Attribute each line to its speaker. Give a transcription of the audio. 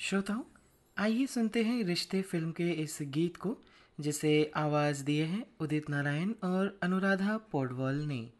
Speaker 1: श्रोताओं, आइए सुनते हैं रिश्ते फिल्म के इस गीत को, जिसे आवाज़ दिए हैं उदित नारायण और अनुराधा पौडवाल ने।